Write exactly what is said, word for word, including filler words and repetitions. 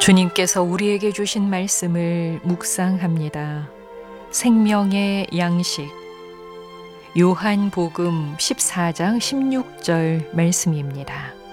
주님께서 우리에게 주신 말씀을 묵상합니다. 생명의 양식. 요한복음 십사 장 십육 절 말씀입니다.